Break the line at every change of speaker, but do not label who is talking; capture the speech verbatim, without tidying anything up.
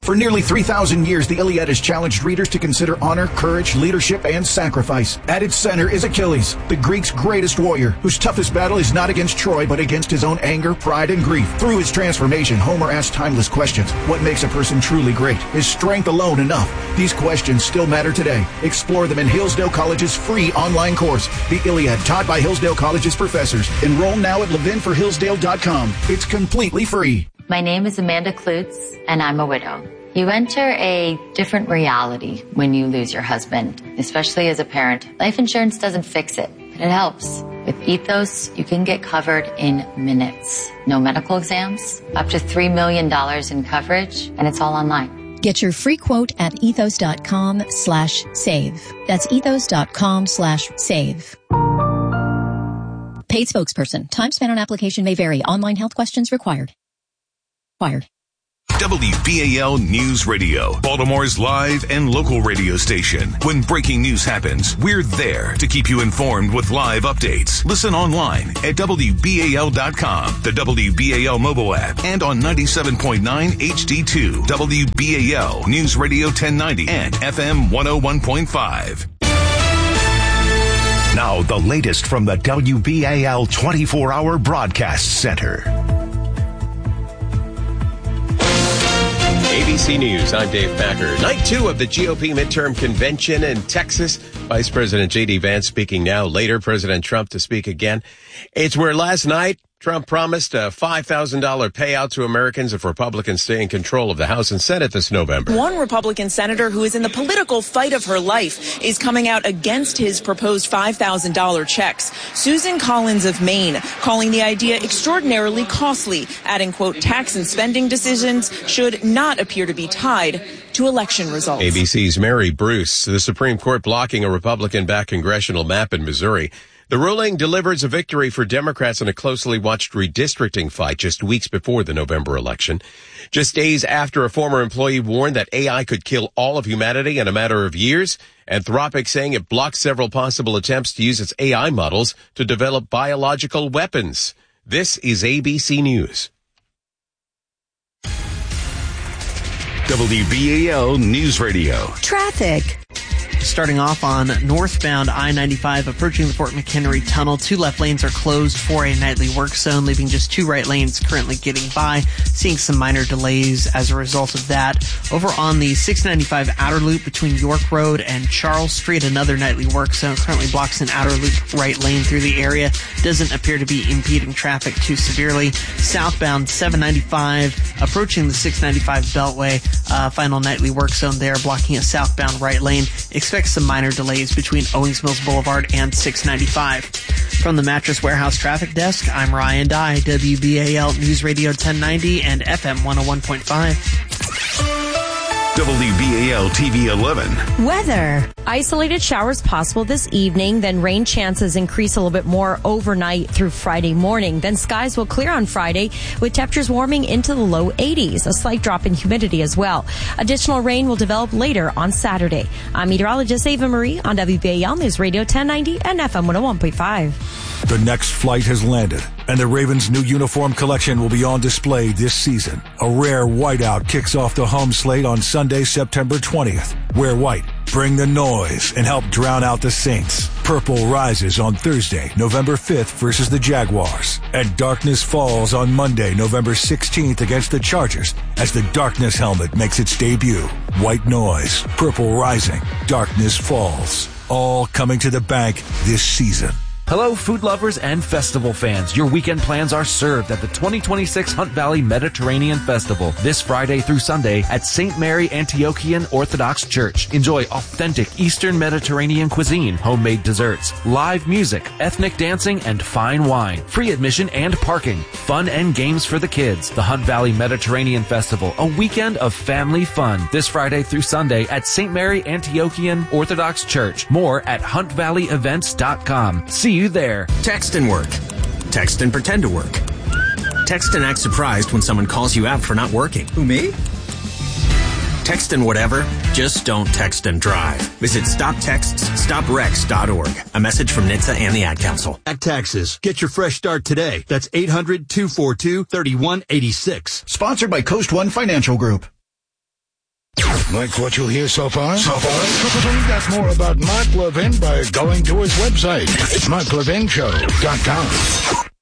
For nearly three thousand years, the Iliad has challenged readers to consider honor, courage, leadership, and sacrifice. At its center is Achilles, the Greeks' greatest warrior, whose toughest battle is not against Troy, but against his own anger, pride, and grief. Through his transformation, Homer asked timeless questions. What makes a person truly great? Is strength alone enough? These questions still matter today. Explore them in Hillsdale College's free online course, The Iliad, taught by Hillsdale College's professors. Enroll now at levin for hillsdale dot com. It's completely free.
My name is Amanda Klutz, and I'm a widow. You enter a different reality when you lose your husband, especially as a parent. Life insurance doesn't fix it, but it helps. With Ethos, you can get covered in minutes. No medical exams, up to three million dollars in coverage, and it's all online.
Get your free quote at ethos.com slash save. That's ethos.com slash save. Paid spokesperson. Time spent on application may vary. Online health questions required. Required.
W B A L News Radio, Baltimore's live and local radio station. When breaking news happens, we're there to keep you informed with live updates. Listen online at W B A L dot com, the W B A L mobile app, and on ninety-seven point nine H D two, W B A L News Radio ten ninety, and F M one oh one point five. Now, the latest from the W B A L twenty-four hour Broadcast Center.
A B C News, I'm Dave Packer. Night two of the G O P midterm convention in Texas. Vice President J D Vance speaking now. Later, President Trump to speak again. It's where last night Trump promised a five thousand dollars payout to Americans if Republicans stay in control of the House and Senate this November.
One Republican senator who is in the political fight of her life is coming out against his proposed five thousand dollars checks. Susan Collins of Maine calling the idea extraordinarily costly, adding, quote, tax and spending decisions should not appear to be tied to election results.
A B C's Mary Bruce. The Supreme Court blocking a Republican-backed congressional map in Missouri. The ruling delivers a victory for Democrats in a closely watched redistricting fight just weeks before the November election. Just days after a former employee warned that A I could kill all of humanity in a matter of years, Anthropic saying it blocked several possible attempts to use its A I models to develop biological weapons. This is A B C News.
W B A L News Radio.
Traffic. Starting off on northbound I ninety-five, approaching the Fort McHenry Tunnel. Two left lanes are closed for a nightly work zone, leaving just two right lanes currently getting by. Seeing some minor delays as a result of that. Over on the six ninety-five outer loop between York Road and Charles Street, another nightly work zone currently blocks an outer loop right lane through the area. Doesn't appear to be impeding traffic too severely. Southbound seven ninety-five, approaching the six ninety-five Beltway. Uh, final nightly work zone there, blocking a southbound right lane. Expect some minor delays between Owings Mills Boulevard and six ninety-five. From the Mattress Warehouse Traffic Desk, I'm Ryan Dye, W B A L News Radio ten ninety and F M one oh one point five.
W B A L T V eleven.
Weather. Isolated showers possible this evening, then rain chances increase a little bit more overnight through Friday morning. Then skies will clear on Friday with temperatures warming into the low eighties. A slight drop in humidity as well. Additional rain will develop later on Saturday. I'm meteorologist Ava Marie on W B A L News Radio ten ninety and F M one oh one point five.
The next flight has landed, and the Ravens' new uniform collection will be on display this season. A rare whiteout kicks off the home slate on Sunday, September twentieth. Wear white, bring the noise, and help drown out the Saints. Purple rises on Thursday, November fifth versus the Jaguars. And darkness falls on Monday, November sixteenth against the Chargers as the darkness helmet makes its debut. White noise, purple rising, darkness falls. All coming to the bank this season.
Hello, food lovers and festival fans. Your weekend plans are served at the twenty twenty-six Hunt Valley Mediterranean Festival this Friday through Sunday at Saint Mary Antiochian Orthodox Church. Enjoy authentic Eastern Mediterranean cuisine, homemade desserts, live music, ethnic dancing, and fine wine. Free admission and parking. Fun and games for the kids. The Hunt Valley Mediterranean Festival, a weekend of family fun. This Friday through Sunday at Saint Mary Antiochian Orthodox Church. More at hunt valley events dot com. See you there.
Text and work. Text and pretend to work. Text and act surprised when someone calls you out for not working.
Who, me?
Text and whatever, just don't text and drive. Visit stop texts stop wrecks dot org. A message from N H T S A and the Ad Council.
At Taxes. Get your fresh start today. That's eight hundred, two four two, three one eight six.
Sponsored by Coast One Financial Group.
Like what you hear so far? So far? Find out more about Mark Levin by going to his website, mark levin show dot com.